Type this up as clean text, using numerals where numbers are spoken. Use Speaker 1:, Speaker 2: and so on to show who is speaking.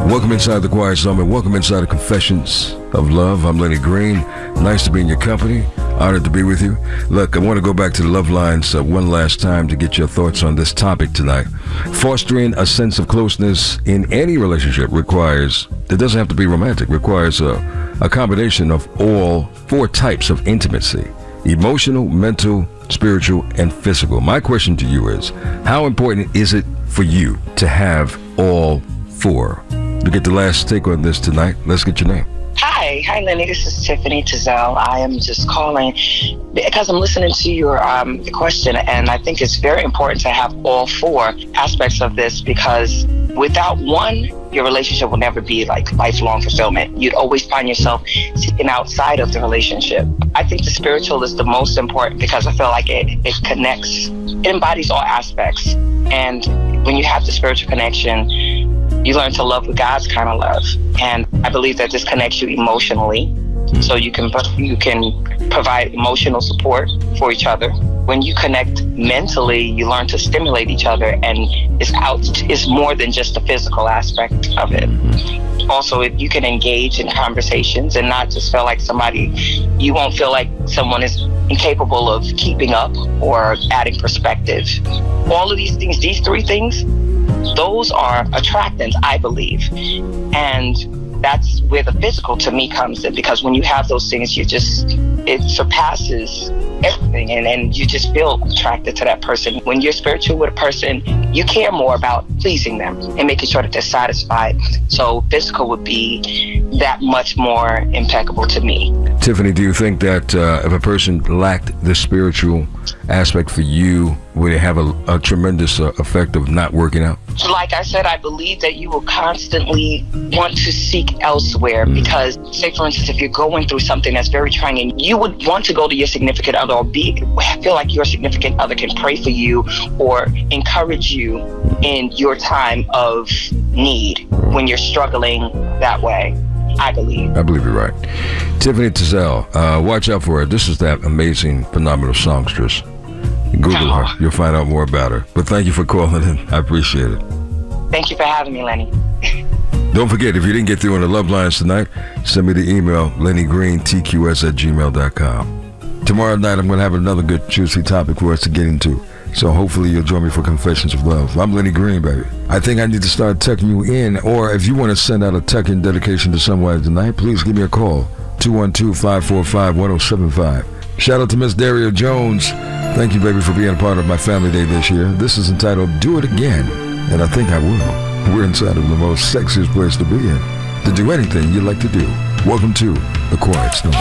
Speaker 1: Welcome inside the Quiet Zone and welcome inside the Confessions of Love. I'm Lenny Green. Nice to be in your company. Honored to be with you. Look, I want to go back to the love lines one last time to get your thoughts on this topic tonight. Fostering a sense of closeness in any relationship requires, it doesn't have to be romantic, requires a combination of all four types of intimacy: emotional, mental, spiritual, and physical. My question to you is, how important is it for you to have all four? To get the last take on this tonight, let's get your name.
Speaker 2: Hi, Lenny. This is Tiffany Tizell. I am just calling because I'm listening to your question, and I think it's very important to have all four aspects of this, because without one, your relationship will never be like lifelong fulfillment. You'd always find yourself seeking outside of the relationship. I think the spiritual is the most important because I feel like it connects, it embodies all aspects. And when you have the spiritual connection, you learn to love with God's kind of love. And I believe that this connects you emotionally. So you can provide emotional support for each other. When you connect mentally, you learn to stimulate each other, and it's more than just the physical aspect of it. Also, if you can engage in conversations and not just feel like you won't feel like someone is incapable of keeping up or adding perspective. All of these things, these three things, those are attractants, I believe. And that's where the physical to me comes in, because when you have those things, it surpasses everything, and you just feel attracted to that person. When you're spiritual with a person, you care more about pleasing them and making sure that they're satisfied. So physical would be that much more impeccable to me.
Speaker 1: Tiffany, do you think that if a person lacked the spiritual aspect for you, would it have a tremendous effect of not working out?
Speaker 2: Like I said, I believe that you will constantly want to seek elsewhere, because, say for instance, if you're going through something that's very trying, and you would want to go to your significant other or feel like your significant other can pray for you or encourage you in your time of need when you're struggling that way. I believe you're right. Tiffany
Speaker 1: Tizell, watch out for her. This is that amazing, phenomenal songstress. Google her. You'll find out more about her. But thank you for calling in. I appreciate it.
Speaker 2: Thank you for having me, Lenny.
Speaker 1: Don't forget, if you didn't get through on the love lines tonight, send me the email, LennyGreenTQS@gmail.com. Tomorrow night, I'm going to have another good, juicy topic for us to get into. So hopefully you'll join me for Confessions of Love. I'm Lenny Green, baby. I think I need to start tucking you in, or if you want to send out a tuck-in dedication to someone tonight, please give me a call, 212-545-1075. Shout out to Miss Daria Jones. Thank you, baby, for being a part of my family day this year. This is entitled Do It Again, and I think I will. We're inside of the most sexiest place to be in, to do anything you like to do. Welcome to The Quiet Storm.